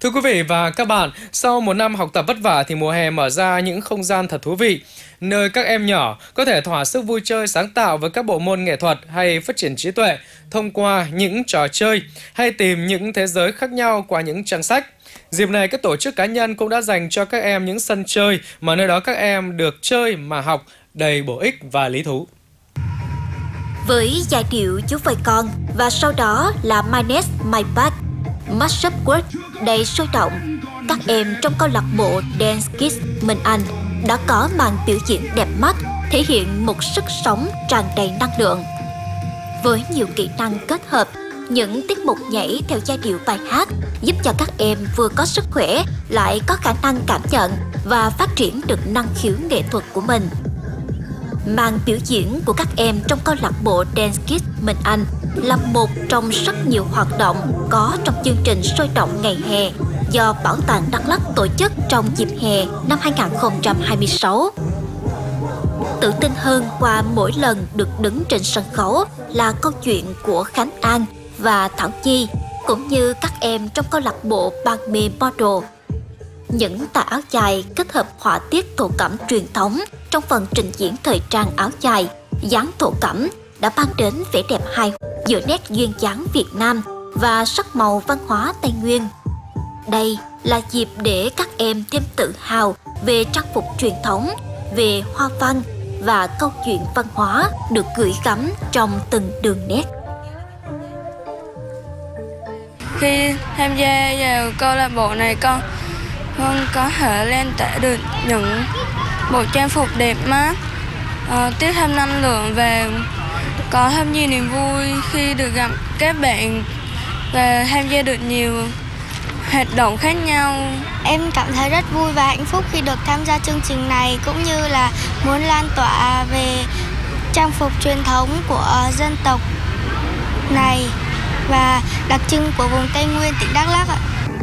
Thưa quý vị và các bạn, sau một năm học tập vất vả thì mùa hè mở ra những không gian thật thú vị, nơi các em nhỏ có thể thỏa sức vui chơi sáng tạo với các bộ môn nghệ thuật hay phát triển trí tuệ thông qua những trò chơi hay tìm những thế giới khác nhau qua những trang sách. Dịp này, các tổ chức cá nhân cũng đã dành cho các em những sân chơi mà nơi đó các em được chơi mà học đầy bổ ích và lý thú. Với giai điệu Chú voi con và sau đó là My Nest My Path, Mashup World đầy sôi động, các em trong câu lạc bộ Dance Kids Minh Anh đã có màn biểu diễn đẹp mắt, thể hiện một sức sống tràn đầy năng lượng. Với nhiều kỹ năng kết hợp, những tiết mục nhảy theo giai điệu bài hát giúp cho các em vừa có sức khỏe, lại có khả năng cảm nhận và phát triển được năng khiếu nghệ thuật của mình. Màn biểu diễn của các em trong câu lạc bộ Dance Kids Minh Anh là một trong rất nhiều hoạt động có trong chương trình sôi động ngày hè do Bảo tàng Đắk Lắk tổ chức trong dịp hè năm 2026. Tự tin hơn qua mỗi lần được đứng trên sân khấu là câu chuyện của Khánh An và Thảo Chi, cũng như các em trong câu lạc bộ Ban mê Model. Những tà áo dài kết hợp họa tiết thổ cẩm truyền thống trong phần trình diễn thời trang áo dài, dáng thổ cẩm đã mang đến vẻ đẹp hài giữa nét duyên dáng Việt Nam và sắc màu văn hóa Tây Nguyên. Đây là dịp để các em thêm tự hào về trang phục truyền thống, về hoa văn và câu chuyện văn hóa được gửi gắm trong từng đường nét. Khi tham gia vào câu lạc bộ này, con có thể lan tỏa được những bộ trang phục đẹp mắt, tiếp thêm năng lượng và có thêm nhiều niềm vui khi được gặp các bạn và tham gia được nhiều hoạt động khác nhau. Em cảm thấy rất vui và hạnh phúc khi được tham gia chương trình này, cũng như là muốn lan tỏa về trang phục truyền thống của dân tộc này và đặc trưng của vùng Tây Nguyên, tỉnh Đắk Lắk ạ.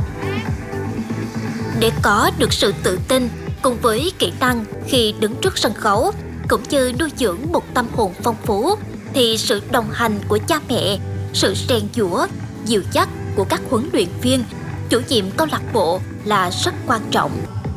Để có được sự tự tin cùng với kỹ năng khi đứng trước sân khấu, cũng như nuôi dưỡng một tâm hồn phong phú, thì sự đồng hành của cha mẹ, sự rèn giũa, dìu dắt của các huấn luyện viên, chủ nhiệm câu lạc bộ là rất quan trọng.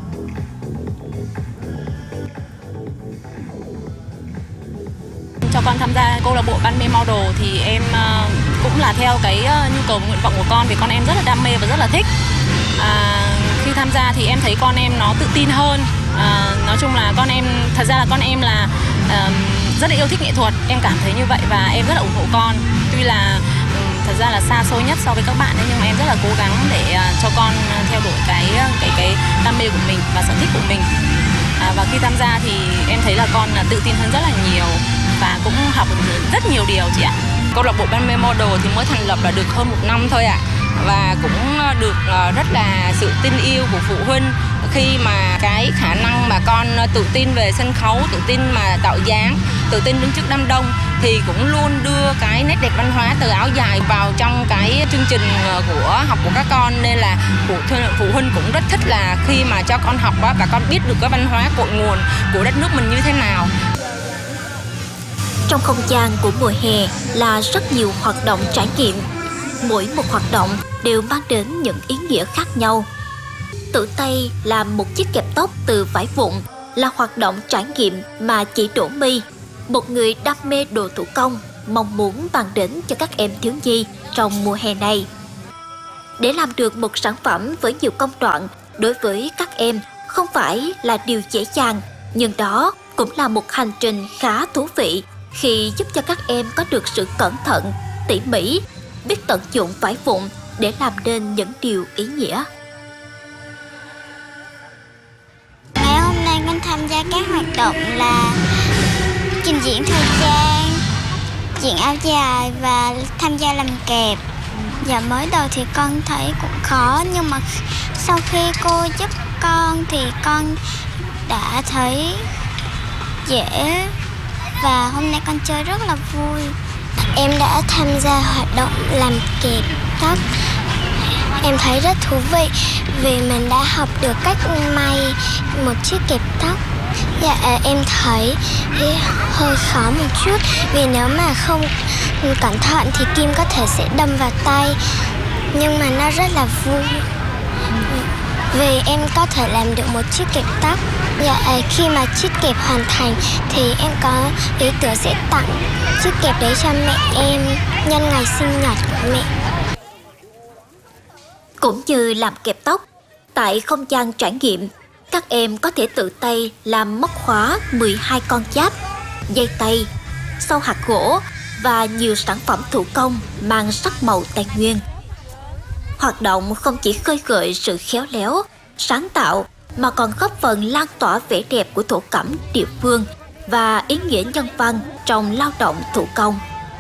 Cho con tham gia câu lạc bộ Ban mê Model thì em cũng là theo cái nhu cầu nguyện vọng của con, vì con em rất là đam mê và rất là thích. Khi tham gia thì em thấy con em nó tự tin hơn. Nói chung là thật ra là con em là rất là yêu thích nghệ thuật, em cảm thấy như vậy và em rất là ủng hộ con. Tuy là thật ra là xa xôi nhất so với các bạn ấy, nhưng mà em rất là cố gắng để cho con theo đuổi cái đam mê của mình và sở thích của mình. Và khi tham gia thì em thấy là con tự tin hơn rất là nhiều và cũng học được rất nhiều điều chị ạ. Câu lạc bộ Ban mê Model thì mới thành lập là được hơn 1 năm thôi ạ. Và cũng được rất là sự tin yêu của phụ huynh khi mà cái khả năng mà con tự tin về sân khấu, tự tin mà tạo dáng, tự tin đứng trước đám đông, thì cũng luôn đưa cái nét đẹp văn hóa từ áo dài vào trong cái chương trình của học của các con, nên là phụ huynh cũng rất thích là khi mà cho con học và con biết được cái văn hóa cội nguồn của đất nước mình như thế nào. Trong không gian của mùa hè là rất nhiều hoạt động trải nghiệm. Mỗi một hoạt động đều mang đến những ý nghĩa khác nhau. Tự tay làm một chiếc kẹp tóc từ vải vụn là hoạt động trải nghiệm mà chị Đỗ My, một người đam mê đồ thủ công, mong muốn mang đến cho các em thiếu nhi trong mùa hè này. Để làm được một sản phẩm với nhiều công đoạn, đối với các em không phải là điều dễ dàng, nhưng đó cũng là một hành trình khá thú vị khi giúp cho các em có được sự cẩn thận, tỉ mỉ, biết tận dụng vải vụn để làm nên những điều ý nghĩa. Ngày hôm nay con tham gia các hoạt động là trình diễn thời trang, diện áo dài và tham gia làm kẹp. Dạ mới đầu thì con thấy cũng khó, nhưng mà sau khi cô giúp con thì con đã thấy dễ và hôm nay con chơi rất là vui. Em đã tham gia hoạt động làm kẹp tóc. Em thấy rất thú vị vì mình đã học được cách may một chiếc kẹp tóc. Dạ, em thấy hơi khó một chút vì nếu mà không cẩn thận thì kim có thể sẽ đâm vào tay. Nhưng mà nó rất là vui. Vì em có thể làm được một chiếc kẹp tóc. Khi mà chiếc kẹp hoàn thành thì em có ý tưởng sẽ tặng chiếc kẹp đấy cho mẹ em nhân ngày sinh nhật của mẹ. Cũng như làm kẹp tóc, tại không gian trải nghiệm, các em có thể tự tay làm móc khóa 12 con giáp, dây tay, sâu hạt gỗ và nhiều sản phẩm thủ công mang sắc màu Tây Nguyên. Hoạt động không chỉ khơi gợi sự khéo léo, sáng tạo mà còn góp phần lan tỏa vẻ đẹp của thổ cẩm địa phương và ý nghĩa nhân văn trong lao động thủ công.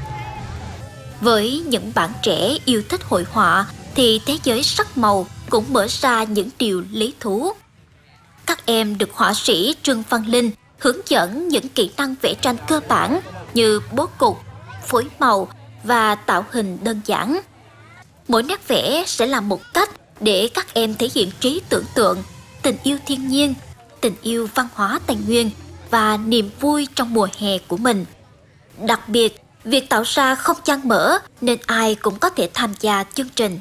Với những bạn trẻ yêu thích hội họa thì thế giới sắc màu cũng mở ra những điều lý thú. Các em được họa sĩ Trương Văn Linh hướng dẫn những kỹ năng vẽ tranh cơ bản như bố cục, phối màu và tạo hình đơn giản. Mỗi nét vẽ sẽ là một cách để các em thể hiện trí tưởng tượng, tình yêu thiên nhiên, tình yêu văn hóa Tây Nguyên và niềm vui trong mùa hè của mình. Đặc biệt, việc tạo ra không gian mở nên ai cũng có thể tham gia chương trình.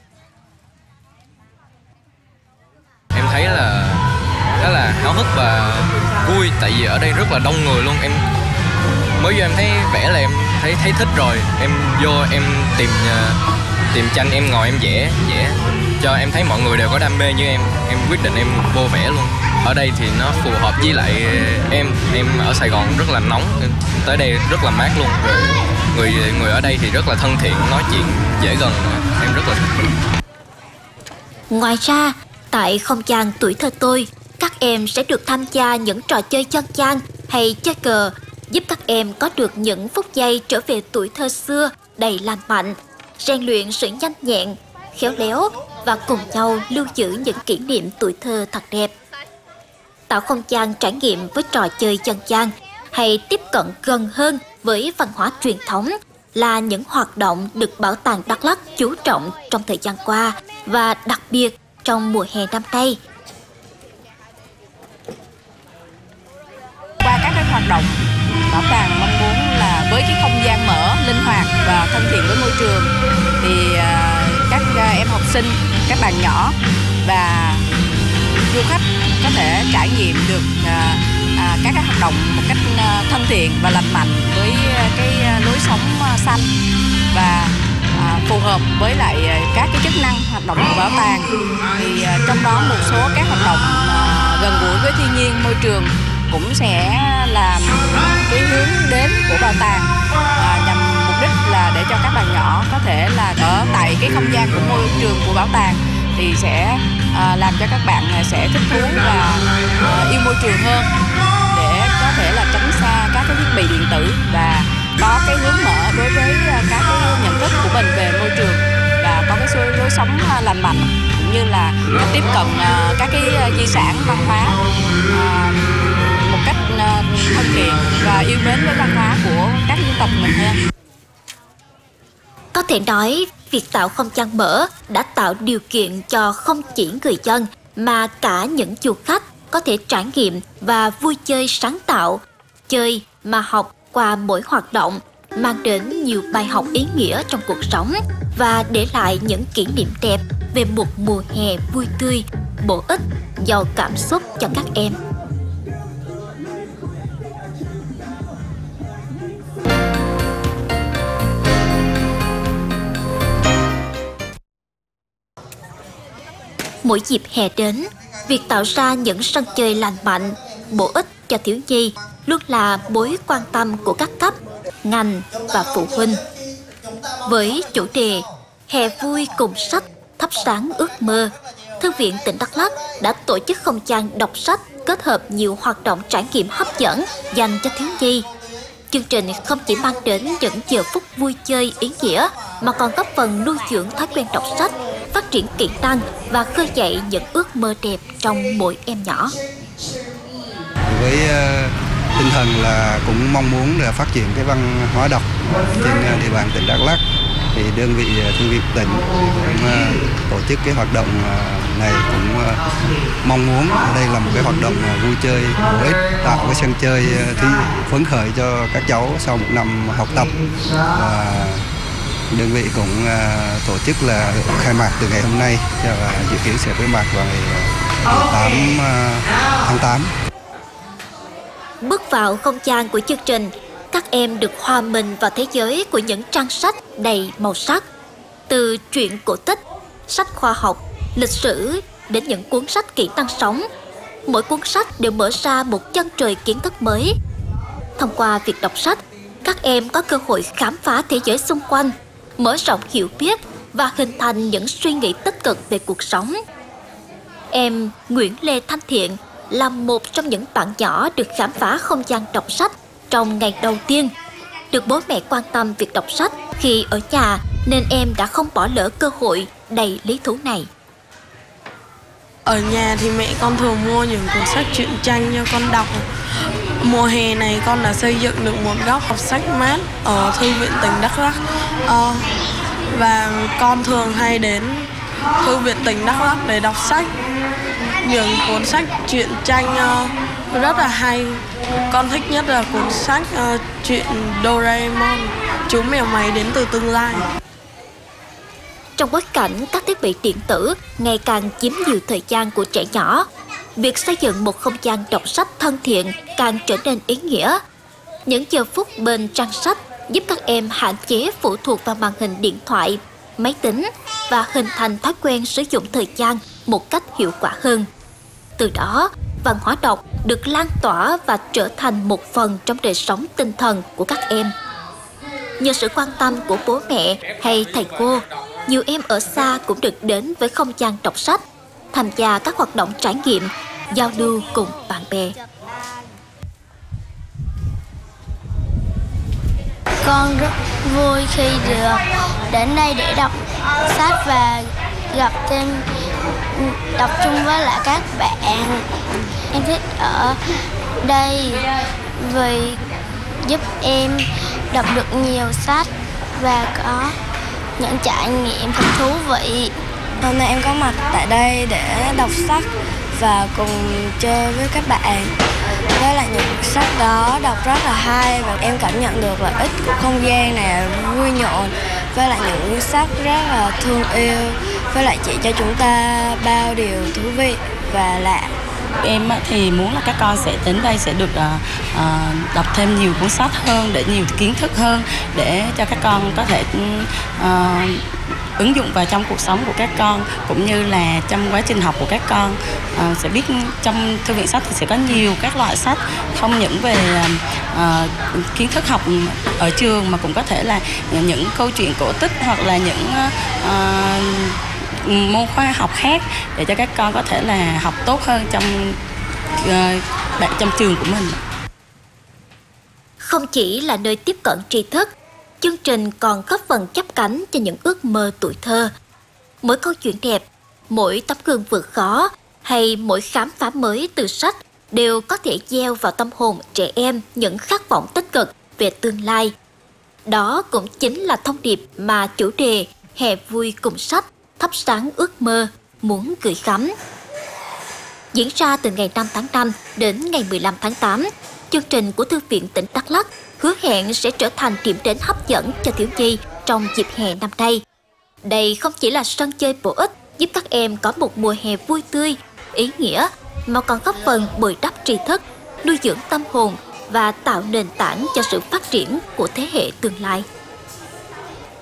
Em thấy là rất là háo hức và vui, tại vì ở đây rất là đông người luôn. Em mới vô em thấy vẽ là em thấy thích rồi. Em vô em tìm tranh, em ngồi em vẽ cho em thấy mọi người đều có đam mê như em quyết định em vô vẽ luôn. Ở đây thì nó phù hợp với lại em ở Sài Gòn rất là nóng, tới đây rất là mát luôn. Rồi người ở đây thì rất là thân thiện, nói chuyện dễ gần, em rất là thích. Ngoài ra, tại không gian tuổi thơ tôi, các em sẽ được tham gia những trò chơi dân gian hay chơi cờ, giúp các em có được những phút giây trở về tuổi thơ xưa đầy lành mạnh, rèn luyện sự nhanh nhẹn, khéo léo và cùng nhau lưu giữ những kỷ niệm tuổi thơ thật đẹp. Tạo không gian trải nghiệm với trò chơi dân gian hay tiếp cận gần hơn với văn hóa truyền thống là những hoạt động được Bảo tàng Đắk Lắk chú trọng trong thời gian qua và đặc biệt trong mùa hè năm nay. Qua các hoạt động, bảo tàng mong muốn là với cái không gian mở, linh hoạt và thân thiện với môi trường thì các em học sinh, các bạn nhỏ và du khách có thể trải nghiệm được các hoạt động một cách thân thiện và lành mạnh với cái lối sống xanh và phù hợp với lại các cái chức năng hoạt động của bảo tàng. Thì trong đó một số các hoạt động gần gũi với thiên nhiên, môi trường cũng sẽ làm cái hướng đến của bảo tàng nhằm mục đích là để cho các bạn nhỏ có thể là ở tại cái không gian của môi trường của bảo tàng thì sẽ làm cho các bạn sẽ thích thú và yêu môi trường hơn, để có thể là tránh xa các cái thiết bị điện tử và có cái hướng mở đối với các cái nhận thức của mình về môi trường và có cái lối sống lành mạnh, cũng như là tiếp cận các cái di sản văn hóa một cách thân thiện và yêu mến với văn hóa của các dân tộc mình hơn. Có thể nói, việc tạo không gian mở đã tạo điều kiện cho không chỉ người dân mà cả những du khách có thể trải nghiệm và vui chơi sáng tạo, chơi mà học qua mỗi hoạt động, mang đến nhiều bài học ý nghĩa trong cuộc sống và để lại những kỷ niệm đẹp về một mùa hè vui tươi, bổ ích, giàu cảm xúc cho các em. Mỗi dịp hè đến, việc tạo ra những sân chơi lành mạnh, bổ ích cho thiếu nhi luôn là mối quan tâm của các cấp, ngành và phụ huynh. Với chủ đề Hè vui cùng sách, thắp sáng ước mơ, Thư viện tỉnh Đắk Lắk đã tổ chức không gian đọc sách kết hợp nhiều hoạt động trải nghiệm hấp dẫn dành cho thiếu nhi. Chương trình không chỉ mang đến những giờ phút vui chơi ý nghĩa mà còn góp phần nuôi dưỡng thói quen đọc sách, phát triển kỹ năng và khơi dậy những ước mơ đẹp trong mỗi em nhỏ. Với tinh thần là cũng mong muốn là phát triển cái văn hóa đọc trên địa bàn tỉnh Đắk Lắk, thì đơn vị thư viện tỉnh cũng tổ chức cái hoạt động này, cũng mong muốn đây là một cái hoạt động vui chơi bổ ích, tạo cái sân chơi phấn khởi cho các cháu sau một năm học tập và đơn vị cũng tổ chức là khai mạc từ ngày hôm nay và dự kiến sẽ bế mạc vào ngày 8 tháng 8. Bước vào không gian của chương trình, các em được hòa mình vào thế giới của những trang sách đầy màu sắc. Từ truyện cổ tích, sách khoa học, lịch sử đến những cuốn sách kỹ năng sống. Mỗi cuốn sách đều mở ra một chân trời kiến thức mới. Thông qua việc đọc sách, các em có cơ hội khám phá thế giới xung quanh, mở rộng hiểu biết và hình thành những suy nghĩ tích cực về cuộc sống. Em Nguyễn Lê Thanh Thiện là một trong những bạn nhỏ được khám phá không gian đọc sách trong ngày đầu tiên. Được bố mẹ quan tâm việc đọc sách khi ở nhà nên em đã không bỏ lỡ cơ hội đầy lý thú này. Ở nhà thì mẹ con thường mua những cuốn sách truyện tranh cho con đọc. Mùa hè này con đã xây dựng được một góc đọc sách mát ở Thư viện tỉnh Đắk Lắk. Và con thường hay đến Thư viện tỉnh Đắk Lắk để đọc sách. Những cuốn sách truyện tranh rất là hay. Con thích nhất là cuốn sách truyện Doraemon, chú mèo máy đến từ tương lai. Trong bối cảnh các thiết bị điện tử ngày càng chiếm nhiều thời gian của trẻ nhỏ, việc xây dựng một không gian đọc sách thân thiện càng trở nên ý nghĩa. Những giờ phút bên trang sách giúp các em hạn chế phụ thuộc vào màn hình điện thoại, máy tính và hình thành thói quen sử dụng thời gian một cách hiệu quả hơn. Từ đó, văn hóa đọc được lan tỏa và trở thành một phần trong đời sống tinh thần của các em. Nhờ sự quan tâm của bố mẹ hay thầy cô, nhiều em ở xa cũng được đến với không gian đọc sách, tham gia các hoạt động trải nghiệm, giao lưu cùng bạn bè. Con rất vui khi được đến đây để đọc sách và đọc chung với lại các bạn. Em thích ở đây vì giúp em đọc được nhiều sách và có những trải nghiệm thật thú vị. Hôm nay em có mặt tại đây để đọc sách và cùng chơi với các bạn. Với lại những sách đó đọc rất là hay và em cảm nhận được lợi ích của không gian này vui nhộn. Với lại những sách rất là thương yêu, với lại chỉ cho chúng ta bao điều thú vị và lạ. Em thì muốn là các con sẽ đến đây sẽ được đọc thêm nhiều cuốn sách hơn, để nhiều kiến thức hơn, để cho các con có thể ứng dụng vào trong cuộc sống của các con, cũng như là trong quá trình học của các con. Sẽ biết trong thư viện sách thì sẽ có nhiều các loại sách, không những về kiến thức học ở trường mà cũng có thể là những câu chuyện cổ tích hoặc là những môn khoa học khác, để cho các con có thể là học tốt hơn trong trường của mình. Không chỉ là nơi tiếp cận tri thức, chương trình còn góp phần chắp cánh cho những ước mơ tuổi thơ. Mỗi câu chuyện đẹp, mỗi tấm gương vượt khó hay mỗi khám phá mới từ sách đều có thể gieo vào tâm hồn trẻ em những khát vọng tích cực về tương lai. Đó cũng chính là thông điệp mà chủ đề Hè vui cùng sách thắp sáng ước mơ muốn gửi gắm. Diễn ra từ ngày 5 tháng 5 đến ngày 15 tháng 8, chương trình của Thư viện tỉnh Đắk Lắk hứa hẹn sẽ trở thành điểm đến hấp dẫn cho thiếu nhi trong dịp hè năm nay. Đây không chỉ là sân chơi bổ ích giúp các em có một mùa hè vui tươi, ý nghĩa, mà còn góp phần bồi đắp tri thức, nuôi dưỡng tâm hồn và tạo nền tảng cho sự phát triển của thế hệ tương lai.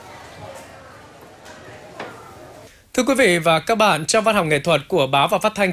Thưa quý vị và các bạn, trong văn học nghệ thuật của báo và phát thanh